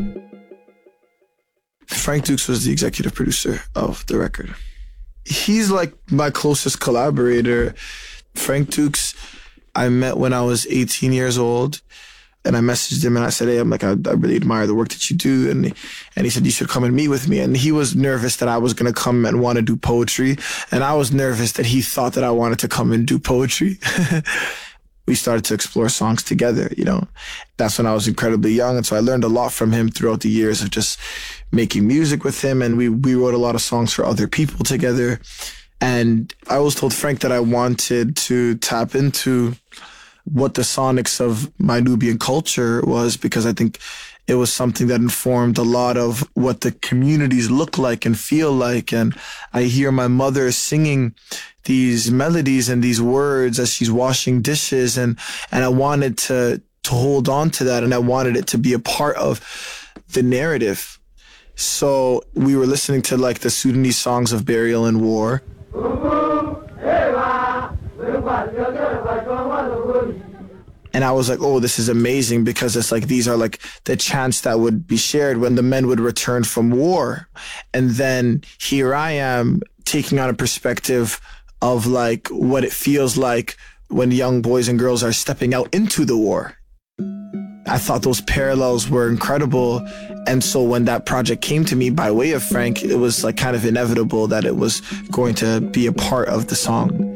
Frank Dukes was the executive producer of the record. He's like my closest collaborator. Frank Dukes, I met when I was 18 years old, and I messaged him and I said, hey, I really admire the work that you do. And he said, you should come and meet with me. And he was nervous that I was going to come and want to do poetry. And I was nervous that he thought that I wanted to come and do poetry. We started to explore songs together, you know. That's when I was incredibly young. And so I learned a lot from him throughout the years of just making music with him. And we wrote a lot of songs for other people together. And I always told Frank that I wanted to tap into what the sonics of my Nubian culture was, because I think it was something that informed a lot of what the communities look like and feel like. And I hear my mother singing these melodies and these words as she's washing dishes. And I wanted to hold on to that, and I wanted it to be a part of the narrative. So we were listening to like the Sudanese songs of burial and war. And I was like, oh, this is amazing, because it's like these are like the chants that would be shared when the men would return from war. And then here I am taking on a perspective of like what it feels like when young boys and girls are stepping out into the war. I thought those parallels were incredible. And so when that project came to me by way of Frank, it was like kind of inevitable that it was going to be a part of the song.